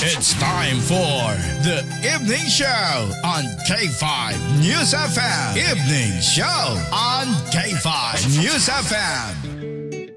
It's time for the Evening Show on K5 News FM. Evening Show on K5 News FM.